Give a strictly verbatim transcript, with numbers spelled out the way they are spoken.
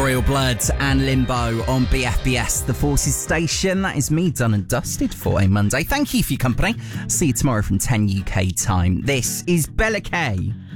Royal Blood and Limbo on B F B S, the Forces station. That is me done and dusted for a Monday. Thank you for your company. See you tomorrow from ten U K time. This is Bella K.